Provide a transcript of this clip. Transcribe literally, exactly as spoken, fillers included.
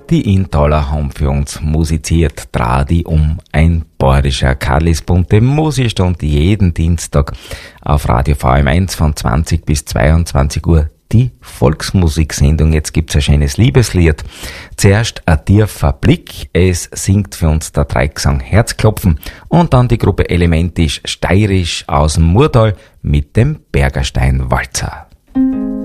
Die Inntaler haben für uns musiziert, Tradi um ein bayerischer Kallis bunte Musikstunde jeden Dienstag auf Radio V M eins von zwanzig bis zweiundzwanzig Uhr. Die Volksmusiksendung. Jetzt gibt's ein schönes Liebeslied. Zuerst ein tiefer Blick. Es singt für uns der Dreigesang Herzklopfen und dann die Gruppe Elementisch steirisch aus dem Murtal mit dem Bergerstein Walzer.